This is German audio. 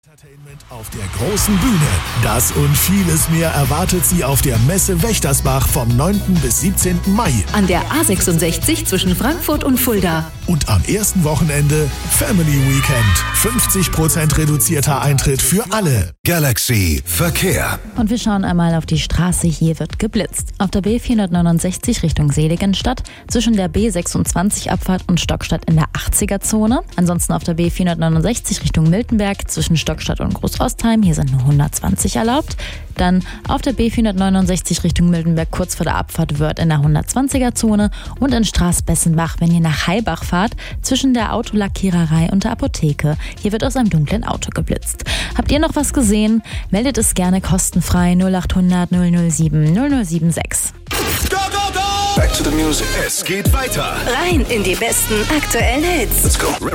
Entertainment auf der großen Bühne. Das und vieles mehr erwartet Sie auf der Messe Wächtersbach vom 9. bis 17. Mai. An der A66 zwischen Frankfurt und Fulda. Und am ersten Wochenende Family Weekend. 50% reduzierter Eintritt für alle. Galaxy Verkehr. Und wir schauen einmal auf die Straße. Hier wird geblitzt. Auf der B469 Richtung Seligenstadt zwischen der B26 Abfahrt und Stockstadt in der 80er-Zone. Ansonsten auf der B469 Richtung Miltenberg zwischen Stockstadt und Großostheim. Hier sind nur 120 erlaubt. Dann auf der B469 Richtung Miltenberg kurz vor der Abfahrt Wörth in der 120er-Zone und in Straßbessenbach, wenn ihr nach Heilbach fahrt, zwischen der Autolackiererei und der Apotheke. Hier wird aus einem dunklen Auto geblitzt. Habt ihr noch was gesehen? Meldet es gerne kostenfrei 0800 007 0076. Go, go, go! Back to the music. Es geht weiter. Rein in die besten aktuellen Hits. Let's go.